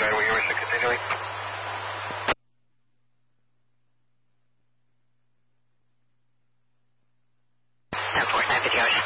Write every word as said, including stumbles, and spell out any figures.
Sorry, were you in the continuing? ten four nine fifty hours.